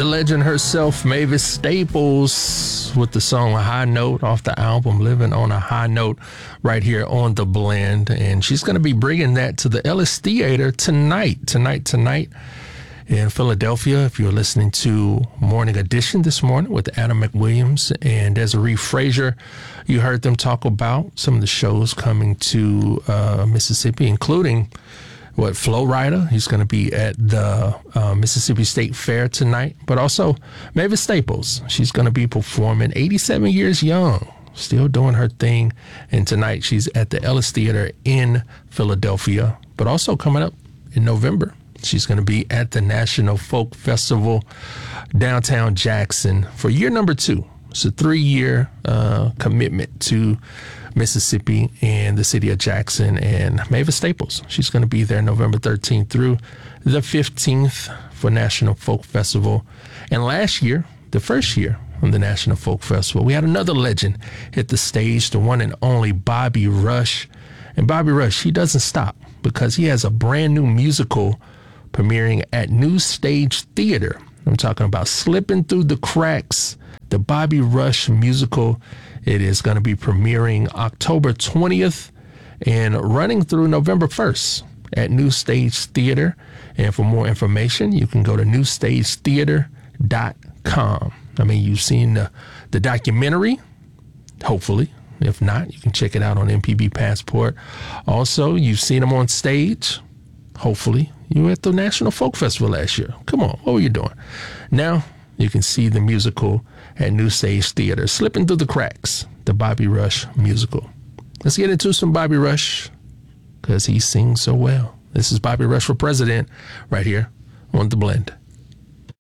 The legend herself, Mavis Staples, with the song A High Note off the album Living on a High Note right here on The Blend. And she's going to be bringing that to the Ellis Theater tonight in Philadelphia. If you're listening to Morning Edition this morning with Adam McWilliams and Desiree Frazier, you heard them talk about some of the shows coming to Mississippi, including Flo Rida. He's going to be at the Mississippi State Fair tonight, but also Mavis Staples. She's going to be performing, 87 years young, still doing her thing. And tonight she's at the Ellis Theater in Philadelphia, but also coming up in November, she's going to be at the National Folk Festival downtown Jackson for year number 2. It's a 3-year commitment to Mississippi and the city of Jackson. And Mavis Staples, she's going to be there November 13th through the 15th for National Folk Festival. And last year, the first year of the National Folk Festival, we had another legend hit the stage, the one and only Bobby Rush. And Bobby Rush, he doesn't stop because he has a brand new musical premiering at New Stage Theater. I'm talking about Slipping Through the Cracks, the Bobby Rush musical. It is going to be premiering October 20th and running through November 1st at New Stage Theater. And for more information, you can go to newstagetheater.com. I mean, you've seen the documentary, hopefully. If not, you can check it out on MPB Passport. Also, you've seen them on stage. Hopefully, you were at the National Folk Festival last year. Come on, what were you doing? Now, you can see the musical at New Stage Theater, Slipping Through the Cracks, the Bobby Rush musical. Let's get into some Bobby Rush because he sings so well. This is Bobby Rush for President right here on The Blend.